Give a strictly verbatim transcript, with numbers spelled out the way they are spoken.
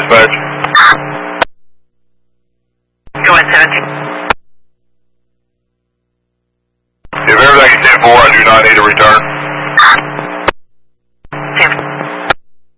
dispatch. Go ahead, seventeen. If everything's ten four, I do not need a return.